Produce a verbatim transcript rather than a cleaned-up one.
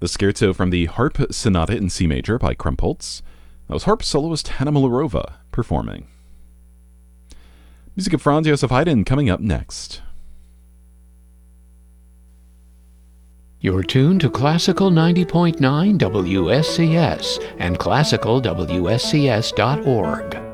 The scherzo from the Harp Sonata in C major by Krumpholz. That was harp soloist Hanna Mularova performing. Music of Franz Josef Haydn coming up next. You're tuned to Classical ninety point nine W S C S and classical W S C S dot org.